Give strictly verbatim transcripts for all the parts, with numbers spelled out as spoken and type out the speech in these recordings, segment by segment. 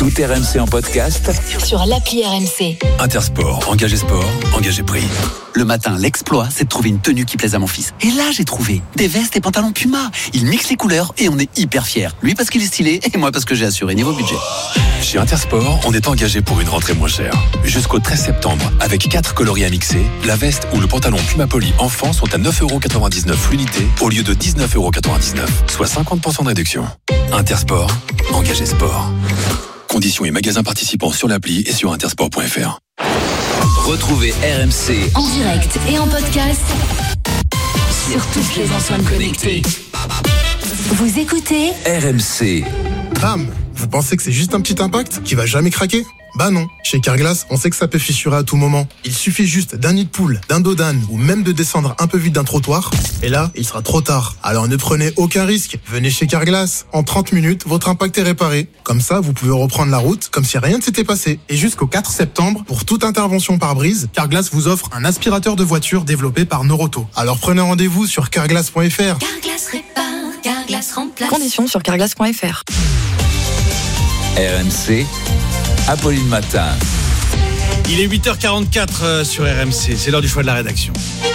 Tout R M C en podcast sur l'appli R M C. Intersport, engagé sport, engagé prix. Le matin, l'exploit, c'est de trouver une tenue qui plaise à mon fils. Et là, j'ai trouvé des vestes et pantalons Puma. Il mixe les couleurs et on est hyper fiers. Lui parce qu'il est stylé et moi parce que j'ai assuré niveau budget. Chez Intersport, on est engagé pour une rentrée moins chère. Jusqu'au treize septembre, avec quatre coloris à mixer, la veste ou le pantalon Puma Poly enfant sont à neuf euros quatre-vingt-dix-neuf l'unité au lieu de dix-neuf euros quatre-vingt-dix-neuf, soit cinquante pour cent de réduction. Intersport, engagé sport. Conditions et magasins participants sur l'appli et sur intersport point f r. Retrouvez R M C en direct et en podcast sur toutes les enceintes connectées. Vous écoutez R M C. Bam! Vous pensez que c'est juste un petit impact qui va jamais craquer? Bah non. Chez Carglass, on sait que ça peut fissurer à tout moment. Il suffit juste d'un nid de poule, d'un dos d'âne ou même de descendre un peu vite d'un trottoir. Et là, il sera trop tard. Alors ne prenez aucun risque. Venez chez Carglass. En trente minutes, votre impact est réparé. Comme ça, vous pouvez reprendre la route comme si rien ne s'était passé. Et jusqu'au quatre septembre, pour toute intervention par brise, Carglass vous offre un aspirateur de voiture développé par Noroto. Alors prenez rendez-vous sur carglass point f r. Carglass répare, Carglass remplace. Conditions sur carglass point f r. R M C, Apolline Matin. Il est huit heures quarante-quatre sur R M C, c'est l'heure du choix de la rédaction.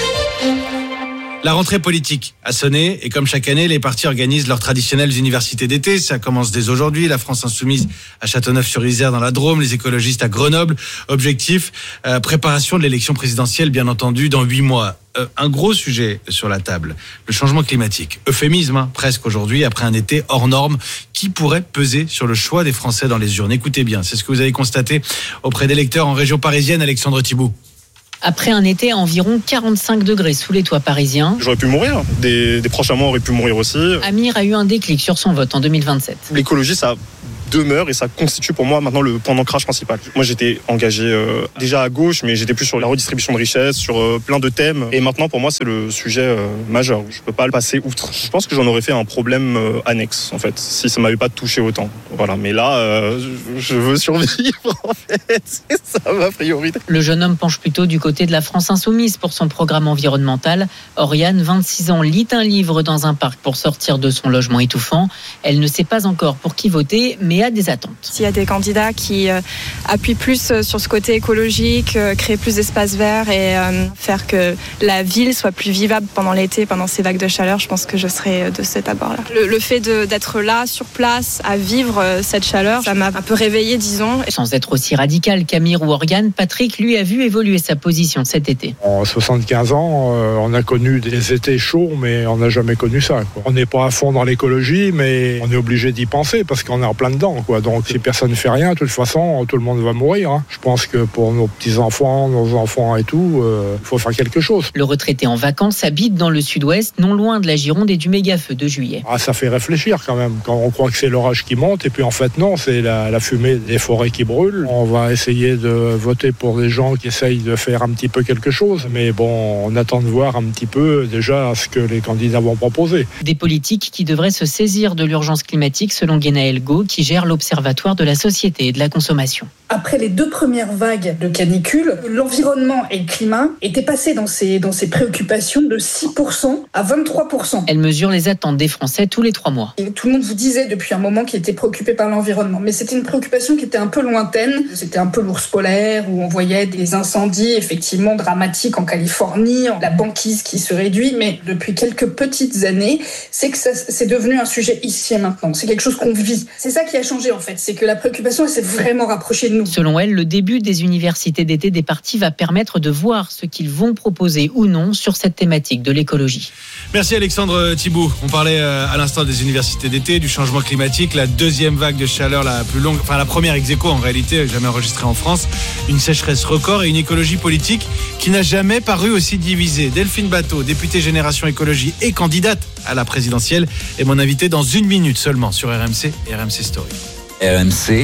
La rentrée politique a sonné et comme chaque année, les partis organisent leurs traditionnelles universités d'été. Ça commence dès aujourd'hui. La France Insoumise à Châteauneuf-sur-Isère dans la Drôme, les écologistes à Grenoble. Objectif, euh, préparation de l'élection présidentielle, bien entendu, dans huit mois. Euh, un gros sujet sur la table, le changement climatique. Euphémisme, hein, presque aujourd'hui, après un été hors norme, qui pourrait peser sur le choix des Français dans les urnes. Écoutez bien, c'est ce que vous avez constaté auprès d'électeurs en région parisienne. Alexandre Thibault. Après un été à environ quarante-cinq degrés sous les toits parisiens, j'aurais pu mourir, des, des proches à moi auraient pu mourir aussi. Amir a eu un déclic sur son vote en deux mille vingt-sept. L'écologie, ça demeure et ça constitue pour moi maintenant le point d'ancrage principal. Moi j'étais engagé euh, déjà à gauche, mais j'étais plus sur la redistribution de richesses, sur euh, plein de thèmes. Et maintenant pour moi c'est le sujet euh, majeur. Je peux pas le passer outre. Je pense que j'en aurais fait un problème euh, annexe en fait, si ça m'avait pas touché autant. Voilà, mais là euh, je veux survivre en fait. C'est ça ma priorité. Le jeune homme penche plutôt du côté de la France Insoumise pour son programme environnemental. Oriane, vingt-six ans, lit un livre dans un parc pour sortir de son logement étouffant. Elle ne sait pas encore pour qui voter, mais a des attentes. S'il y a des candidats qui euh, appuient plus sur ce côté écologique, euh, créer plus d'espaces verts et euh, faire que la ville soit plus vivable pendant l'été, pendant ces vagues de chaleur, je pense que je serai de cet abord-là. Le, le fait de, d'être là, sur place, à vivre euh, cette chaleur, ça m'a un peu réveillée, disons. Sans être aussi radical qu'Amir ou Oriane, Patrick, lui, a vu évoluer sa position cet été. En soixante-quinze ans, euh, on a connu des étés chauds, mais on n'a jamais connu ça, quoi. On n'est pas à fond dans l'écologie, mais on est obligé d'y penser parce qu'on est en plein dedans, quoi. Donc si personne ne fait rien, de toute façon, tout le monde va mourir, hein. Je pense que pour nos petits-enfants, nos enfants et tout, il euh, faut faire quelque chose. Le retraité en vacances habite dans le sud-ouest, non loin de la Gironde et du méga-feu de juillet. Ah, ça fait réfléchir quand même, quand on croit que c'est l'orage qui monte, et puis en fait non, c'est la, la fumée des forêts qui brûlent. On va essayer de voter pour des gens qui essayent de faire un petit peu quelque chose, mais bon, on attend de voir un petit peu déjà ce que les candidats vont proposer. Des politiques qui devraient se saisir de l'urgence climatique selon Guénaël Go, qui gère l'Observatoire de la société et de la consommation. Après les deux premières vagues de canicule, l'environnement et le climat étaient passés dans ces, dans ces préoccupations de six pour cent à vingt-trois pour cent. Elle mesure les attentes des Français tous les trois mois. Et tout le monde vous disait depuis un moment qu'il était préoccupé par l'environnement, mais c'était une préoccupation qui était un peu lointaine. C'était un peu l'ours polaire où on voyait des incendies effectivement dramatiques en Californie, la banquise qui se réduit, mais depuis quelques petites années, c'est que ça, c'est devenu un sujet ici et maintenant. C'est quelque chose qu'on vit. C'est ça qui a changé en fait, c'est que la préoccupation elle s'est vraiment rapprochée de nous. Selon elle, le début des universités d'été des partis va permettre de voir ce qu'ils vont proposer ou non sur cette thématique de l'écologie. Merci Alexandre Thibault. On parlait à l'instant des universités d'été, du changement climatique, la deuxième vague de chaleur la plus longue, enfin la première ex aequo en réalité, jamais enregistrée en France, une sécheresse record et une écologie politique qui n'a jamais paru aussi divisée. Delphine Batho, députée Génération Écologie et candidate à la présidentielle, est mon invitée dans une minute seulement sur R M C et R M C Story. R M C,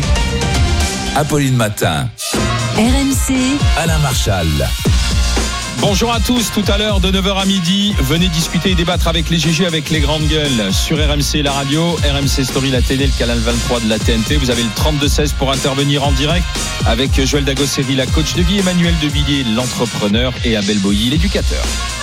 Apolline Matin. R M C, Alain Marchal. Bonjour à tous, tout à l'heure de neuf heures à midi, venez discuter et débattre avec les G G, avec les grandes gueules sur R M C la radio, R M C Story la télé, le canal vingt-trois de la T N T. Vous avez le trente-deux seize pour intervenir en direct avec Joël Dagosseri, la coach de vie, Emmanuel Devilliers, l'entrepreneur, et Abel Boilly, l'éducateur.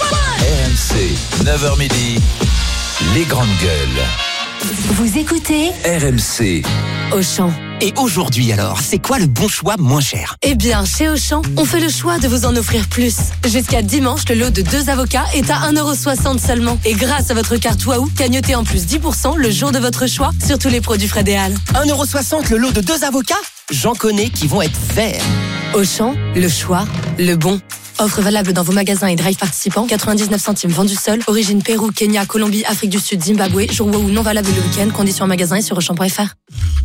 R M C, neuf heures midi, les grandes gueules. Vous écoutez R M C. Auchan. Et aujourd'hui alors, c'est quoi le bon choix moins cher? Eh bien, chez Auchan, on fait le choix de vous en offrir plus. Jusqu'à dimanche, le lot de deux avocats est à un euro soixante seulement. Et grâce à votre carte Waouh, gagnotez en plus dix pour cent le jour de votre choix sur tous les produits Fred et Al. un euro soixante le lot de deux avocats? J'en connais qui vont être verts. Auchan, le choix, le bon. Offre valable dans vos magasins et drive participants. quatre-vingt-dix-neuf centimes vendu seul. Origine Pérou, Kenya, Colombie, Afrique du Sud, Zimbabwe. Jour Waouh non valable le week-end. Conditions en magasin et sur auchan point f r.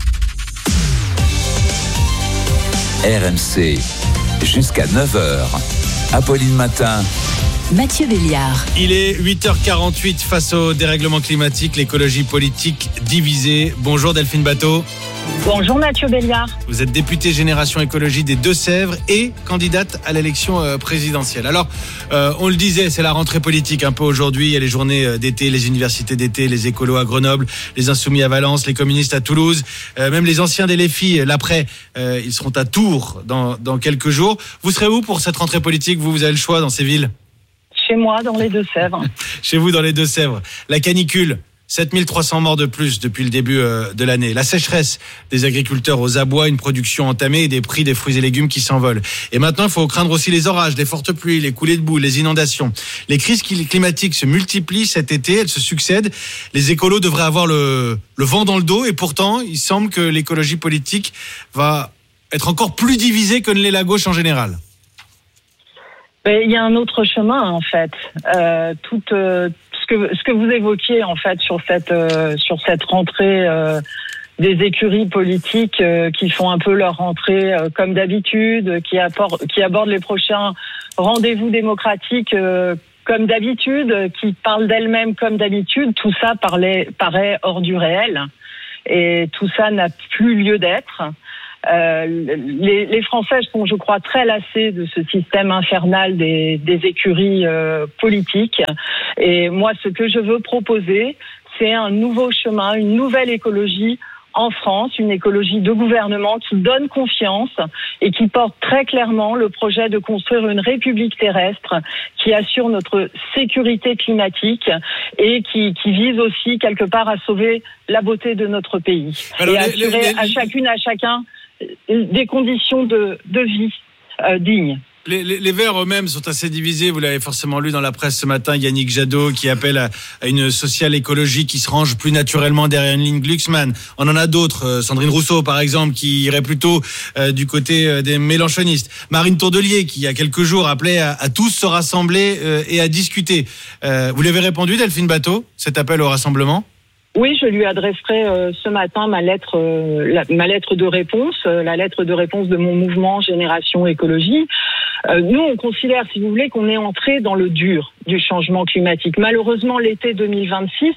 R M C, jusqu'à neuf heures. Apolline Matin. Mathieu Béliard. Il est huit heures quarante-huit face au dérèglement climatique, l'écologie politique divisée. Bonjour Delphine Bateau. Bonjour Mathieu Béliard. Vous êtes députée Génération Écologie des Deux-Sèvres et candidate à l'élection présidentielle. Alors, euh, on le disait, c'est la rentrée politique un peu aujourd'hui. Il y a les journées d'été, les universités d'été, les écolos à Grenoble, les Insoumis à Valence, les communistes à Toulouse, euh, même les anciens des L F I, l'après, euh, ils seront à Tours dans, dans quelques jours. Vous serez où pour cette rentrée politique? Vous, vous avez le choix dans ces villes? Chez moi, dans les Deux-Sèvres. Chez vous, dans les Deux-Sèvres. La canicule, sept mille trois cents morts de plus depuis le début de l'année. La sécheresse des agriculteurs aux abois, une production entamée et des prix des fruits et légumes qui s'envolent. Et maintenant, il faut craindre aussi les orages, les fortes pluies, les coulées de boue, les inondations. Les crises climatiques se multiplient cet été, elles se succèdent. Les écolos devraient avoir le, le vent dans le dos et pourtant, il semble que l'écologie politique va être encore plus divisée que ne l'est la gauche en général. Il y a un autre chemin en fait. Euh, tout euh, ce que ce que vous évoquiez en fait sur cette euh, sur cette rentrée euh, des écuries politiques euh, qui font un peu leur rentrée euh, comme d'habitude, qui apportent, qui abordent les prochains rendez-vous démocratiques euh, comme d'habitude, qui parlent d'elles-mêmes comme d'habitude. Tout ça parlait, paraît hors du réel et tout ça n'a plus lieu d'être. Euh, les, les Français sont, je crois, très lassés de ce système infernal des, des écuries euh, politiques. Et moi, ce que je veux proposer, c'est un nouveau chemin, une nouvelle écologie en France, une écologie de gouvernement qui donne confiance et qui porte très clairement le projet de construire une république terrestre qui assure notre sécurité climatique et qui, qui vise aussi quelque part à sauver la beauté de notre pays. Alors, et les, assurer les, les... à chacune, à chacun des conditions de, de vie euh, dignes. Les, les, les Verts eux-mêmes sont assez divisés. Vous l'avez forcément lu dans la presse ce matin. Yannick Jadot qui appelle à, à une sociale écologie qui se range plus naturellement derrière une ligne Glucksmann. On en a d'autres. Euh, Sandrine Rousseau, par exemple, qui irait plutôt euh, du côté euh, des mélenchonistes. Marine Tourdelier, qui il y a quelques jours appelait à, à tous se rassembler euh, et à discuter. Euh, vous lui avez répondu, Delphine Bateau, cet appel au rassemblement? Oui, je lui adresserai euh, ce matin ma lettre, euh, la, ma lettre de réponse, euh, la lettre de réponse de mon mouvement Génération Écologie. Euh, nous, on considère, si vous voulez, qu'on est entré dans le dur du changement climatique. Malheureusement, l'été deux mille vingt-six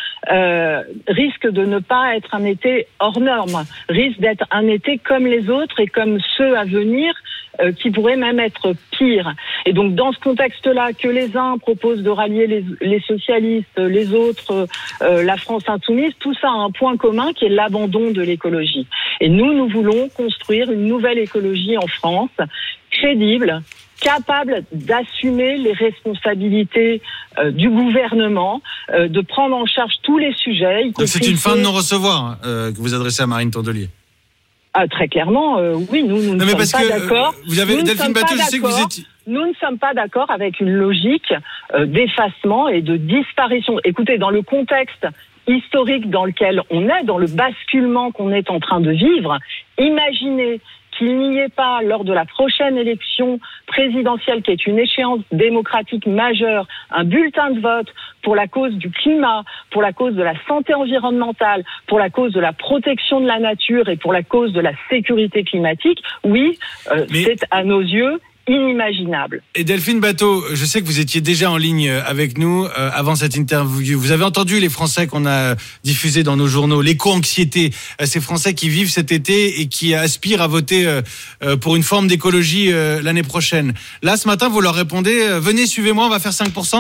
euh, risque de ne pas être un été hors norme, risque d'être un été comme les autres et comme ceux à venir, euh, qui pourraient même être pires. Et donc, dans ce contexte-là, que les uns proposent de rallier les, les socialistes, les autres, euh, la France insoumise, tout ça a un point commun qui est l'abandon de l'écologie. Et nous, nous voulons construire une nouvelle écologie en France, crédible, capable d'assumer les responsabilités euh, du gouvernement, euh, de prendre en charge tous les sujets. Donc c'est une fin de non-recevoir euh, que vous adressez à Marine Tourdelier. Ah, très clairement, euh, oui, nous, nous ne sommes pas que, d'accord. Euh, vous avez Delphine Bateau, je sais que vous étiez... Nous ne sommes pas d'accord avec une logique euh, d'effacement et de disparition. Écoutez, dans le contexte historique dans lequel on est, dans le basculement qu'on est en train de vivre, imaginez qu'il n'y ait pas, lors de la prochaine élection présidentielle, qui est une échéance démocratique majeure, un bulletin de vote pour la cause du climat, pour la cause de la santé environnementale, pour la cause de la protection de la nature et pour la cause de la sécurité climatique, oui, euh, Mais... c'est à nos yeux inimaginable. Et Delphine Bateau, je sais que vous étiez déjà en ligne avec nous euh, avant cette interview. Vous avez entendu les Français qu'on a diffusés dans nos journaux, l'éco-anxiété, euh, ces Français qui vivent cet été et qui aspirent à voter euh, euh, pour une forme d'écologie euh, l'année prochaine. Là, ce matin, vous leur répondez euh, « Venez, suivez-moi, on va faire cinq pour cent ».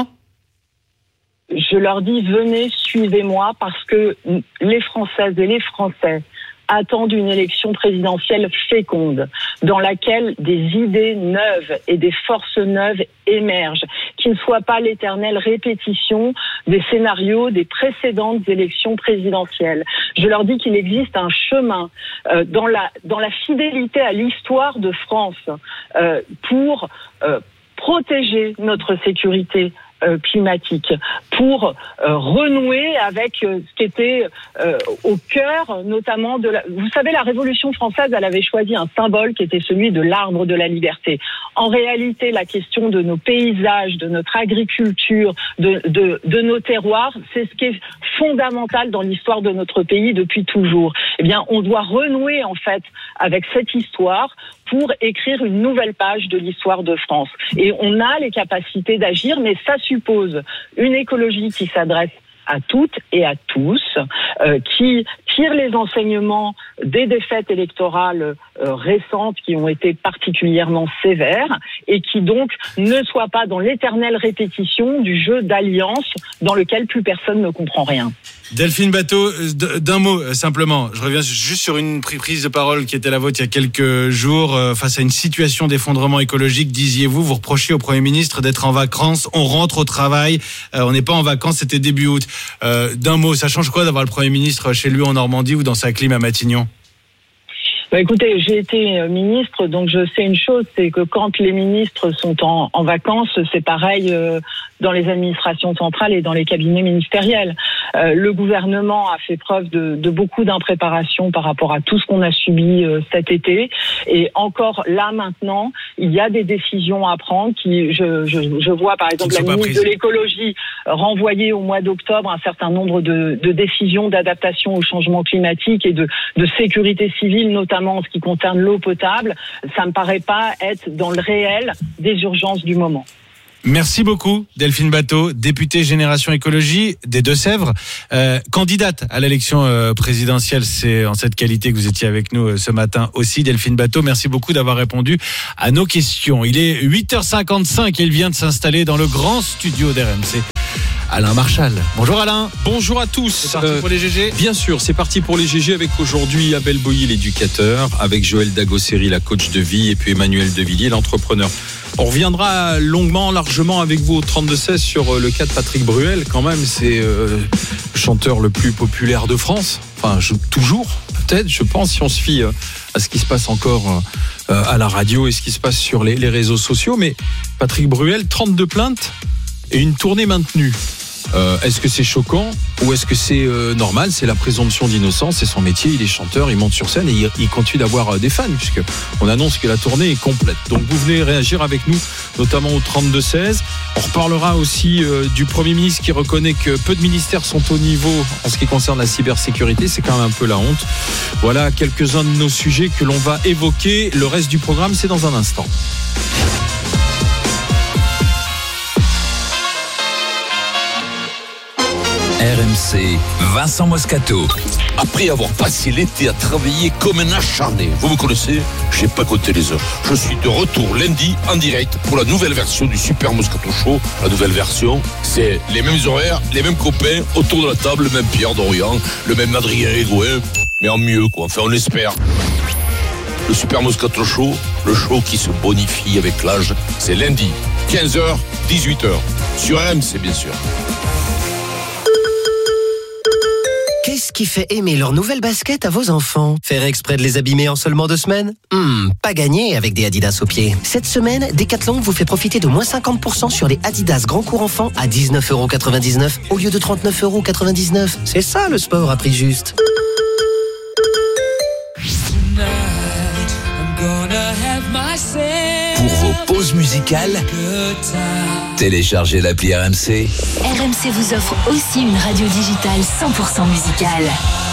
Je leur dis « Venez, suivez-moi » parce que les Françaises et les Français attendent une élection présidentielle féconde, dans laquelle des idées neuves et des forces neuves émergent, qui ne soient pas l'éternelle répétition des scénarios des précédentes élections présidentielles. Je leur dis qu'il existe un chemin euh, dans la dans la fidélité à l'histoire de France euh, pour euh, protéger notre sécurité euh, climatique, pour euh, renouer avec euh, ce qui était euh, au cœur notamment de la... Vous savez, la Révolution française, elle avait choisi un symbole qui était celui de l'arbre de la liberté. En réalité, la question de nos paysages, de notre agriculture, de, de, de nos terroirs, c'est ce qui est fondamental dans l'histoire de notre pays depuis toujours. Eh bien, on doit renouer en fait avec cette histoire pour écrire une nouvelle page de l'histoire de France. Et on a les capacités d'agir, mais ça suppose une écologie qui s'adresse à toutes et à tous, euh, qui tire les enseignements des défaites électorales euh, récentes qui ont été particulièrement sévères et qui donc ne soit pas dans l'éternelle répétition du jeu d'alliance dans lequel plus personne ne comprend rien. Delphine Batho, d'un mot simplement, je reviens juste sur une prise de parole qui était la vôtre il y a quelques jours, face à une situation d'effondrement écologique, disiez-vous, vous reprochez au Premier ministre d'être en vacances, on rentre au travail, on n'est pas en vacances, c'était début août. Euh, d'un mot, ça change quoi d'avoir le Premier ministre chez lui en Normandie ou dans sa clim à Matignon ? Bah écoutez, j'ai été ministre, donc je sais une chose, c'est que quand les ministres sont en, en vacances, c'est pareil euh, dans les administrations centrales et dans les cabinets ministériels. Euh, le gouvernement a fait preuve de, de beaucoup d'impréparation par rapport à tout ce qu'on a subi euh, cet été. Et encore là maintenant, il y a des décisions à prendre. Qui, je, je, je vois par exemple la ministre de l'écologie renvoyer au mois d'octobre un certain nombre de, de décisions d'adaptation au changement climatique et de, de sécurité civile, notamment en ce qui concerne l'eau potable. Ça me paraît pas être dans le réel des urgences du moment. Merci beaucoup Delphine Batho, députée Génération Écologie des Deux-Sèvres, euh, candidate à l'élection euh, présidentielle. C'est en cette qualité que vous étiez avec nous euh, ce matin aussi, Delphine Batho. Merci beaucoup d'avoir répondu à nos questions. Il est huit heures cinquante-cinq et il vient de s'installer dans le grand studio d'R M C. Alain Marchal. Bonjour Alain. Bonjour à tous. C'est parti pour les G G. Euh, bien sûr, c'est parti pour les G G avec aujourd'hui Abel Boilly, l'éducateur, avec Joël Dagosseri, la coach de vie, et puis Emmanuel Devilliers, l'entrepreneur. On reviendra longuement, largement avec vous au trente-deux seize sur le cas de Patrick Bruel. Quand même, c'est euh, le chanteur le plus populaire de France. Enfin, je, toujours, peut-être, je pense, si on se fie euh, à ce qui se passe encore euh, à la radio et ce qui se passe sur les, les réseaux sociaux. Mais Patrick Bruel, trente-deux plaintes et une tournée maintenue. Euh, est-ce que c'est choquant ou est-ce que c'est euh, normal ? C'est la présomption d'innocence, c'est son métier, il est chanteur, il monte sur scène et il, il continue d'avoir euh, des fans puisque on annonce que la tournée est complète. Donc vous venez réagir avec nous, notamment au trente-deux seize. On reparlera aussi euh, du Premier ministre qui reconnaît que peu de ministères sont au niveau en ce qui concerne la cybersécurité. C'est quand même un peu la honte. Voilà quelques-uns de nos sujets que l'on va évoquer. Le reste du programme, c'est dans un instant. R M C, Vincent Moscato. Après avoir passé l'été à travailler comme un acharné, vous me connaissez, j'ai pas compté les heures. Je suis de retour lundi en direct pour la nouvelle version du Super Moscato Show. La nouvelle version, c'est les mêmes horaires, les mêmes copains autour de la table, le même Pierre Dorian, le même Adrien Egoin, mais en mieux quoi, enfin on espère. Le Super Moscato Show, le show qui se bonifie avec l'âge, c'est lundi, quinze heures, dix-huit heures, sur R M C bien sûr. Qu'est-ce qui fait aimer leurs nouvelles baskets à vos enfants ? Faire exprès de les abîmer en seulement deux semaines ? Hmm, pas gagné avec des Adidas aux pieds. Cette semaine, Decathlon vous fait profiter de moins cinquante pour cent sur les Adidas Grand Cours Enfants à dix-neuf euros quatre-vingt-dix-neuf au lieu de trente-neuf euros quatre-vingt-dix-neuf. C'est ça le sport à prix juste. Pour vos pauses musicales, téléchargez l'appli R M C. R M C vous offre aussi une radio digitale cent pour cent musicale.